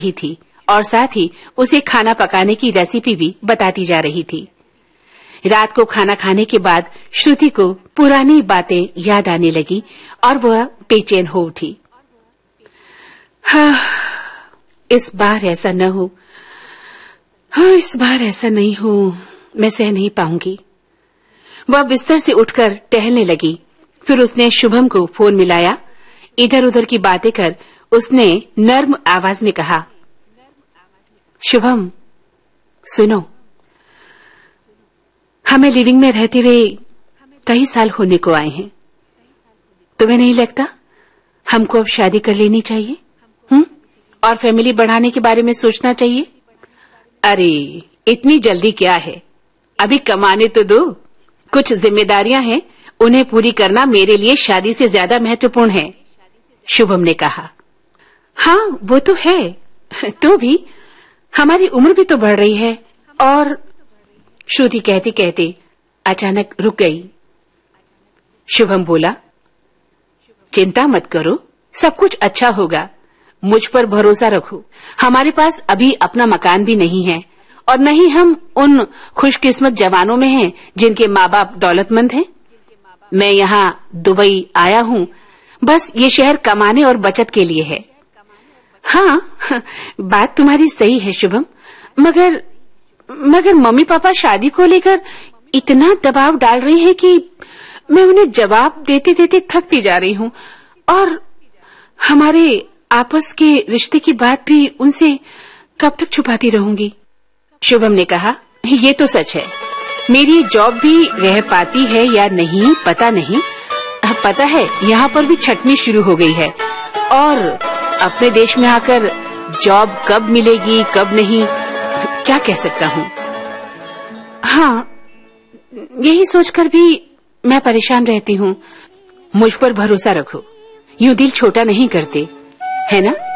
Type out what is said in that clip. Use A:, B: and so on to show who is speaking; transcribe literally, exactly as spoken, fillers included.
A: ही थी और साथ ही उसे खाना पकाने की रेसिपी भी बताती जा रही थी। रात को खाना खाने के बाद श्रुति को पुरानी बातें याद आने लगी और वह बेचैन हो उठी। हाँ, इस बार ऐसा न हो, हाँ इस बार ऐसा नहीं हो, मैं सह नहीं पाऊंगी। वह बिस्तर से उठकर टहलने लगी। फिर उसने शुभम को फोन मिलाया। इधर उधर की बातें कर उसने नर्म आवाज में कहा, शुभम सुनो, हमें लिविंग में रहते हुए कई साल होने को आए हैं। तुम्हें नहीं लगता हमको अब शादी कर लेनी चाहिए? हम्म और फैमिली बढ़ाने के बारे में सोचना चाहिए? अरे इतनी जल्दी क्या है, अभी कमाने तो दो। कुछ जिम्मेदारियां हैं, उन्हें पूरी करना मेरे लिए शादी से ज्यादा महत्वपूर्ण है, शुभम ने कहा। हाँ वो तो है, तो भी हमारी उम्र भी तो बढ़ रही है। और श्रुति कहते कहते अचानक रुक गई। शुभम बोला, चिंता मत करो, सब कुछ अच्छा होगा, मुझ पर भरोसा रखो। हमारे पास अभी अपना मकान भी नहीं है और न ही हम उन खुशकिस्मत जवानों में हैं जिनके माँ बाप दौलतमंद हैं। मैं यहाँ दुबई आया हूँ, बस ये शहर कमाने और बचत के लिए है। हाँ बात तुम्हारी सही है शुभम, मगर मगर मम्मी पापा शादी को लेकर इतना दबाव डाल रही हैं कि मैं उन्हें जवाब देते देते थकती जा रही हूँ। और हमारे आपस के रिश्ते की बात भी उनसे कब तक छुपाती रहूंगी? शुभम ने कहा, ये तो सच है, मेरी जॉब भी रह पाती है या नहीं पता नहीं। पता है यहाँ पर भी छटनी शुरू हो गई है और अपने देश में आकर जॉब कब मिलेगी कब नहीं क्या कह सकता हूँ। हाँ यही सोचकर भी मैं परेशान रहती हूँ। मुझ पर भरोसा रखो, यूं दिल छोटा नहीं करते, है ना?